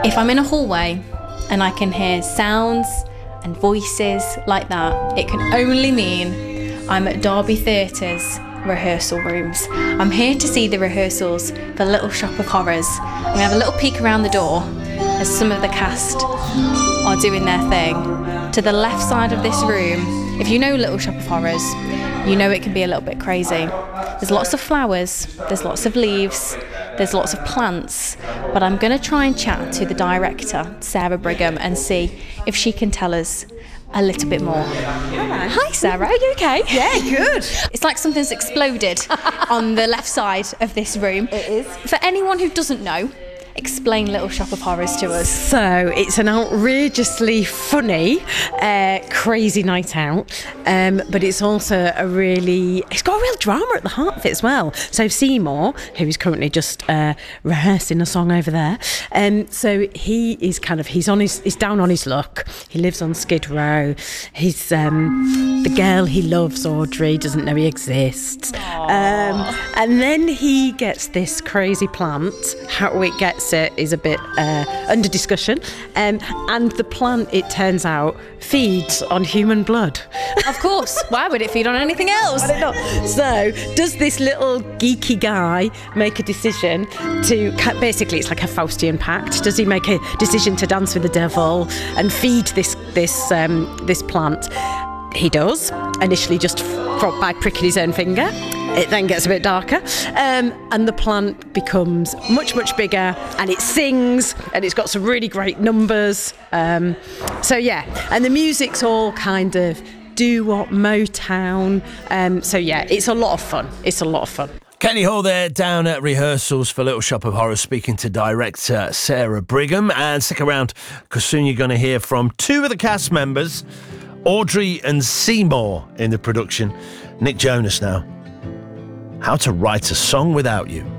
If I'm in a hallway and I can hear sounds and voices like that, it can only mean I'm at Derby Theatre's rehearsal rooms. I'm here to see the rehearsals for Little Shop of Horrors. I'm going to have a little peek around the door as some of the cast are doing their thing. To the left side of this room, if you know Little Shop of Horrors, you know it can be a little bit crazy. There's lots of flowers, there's lots of leaves, there's lots of plants, but I'm going to try and chat to the director, Sarah Brigham, and see if she can tell us a little bit more. Hello. Hi Sarah, are you okay? Yeah, good. It's like something's exploded on the left side of this room. It is. For anyone who doesn't know, explain Little Shop of Horrors to us. So it's an outrageously funny, crazy night out, but it's also it's got a real drama at the heart of it as well. So Seymour, who is currently just rehearsing a song over there, so he's down on his luck. He lives on Skid Row. He's the girl he loves, Audrey, doesn't know he exists, and then he gets this crazy plant. How it gets it is a bit under discussion, and the plant, it turns out, feeds on human blood. Of course, why would it feed on anything else? I don't know. So does this little geeky guy make a decision to, basically it's like a Faustian pact, does he make a decision to dance with the devil and feed this plant? He does, initially just by pricking his own finger. It then gets a bit darker, and the plant becomes much, much bigger, and it sings, and it's got some really great numbers. So yeah, and the music's all kind of doo-wop, Motown. So yeah, it's a lot of fun. Kenny Hall there down at rehearsals for Little Shop of Horrors, speaking to director Sarah Brigham. And stick around, because soon you're going to hear from two of the cast members, Audrey and Seymour, in the production. Nick Jonas now. How to Write a Song Without You.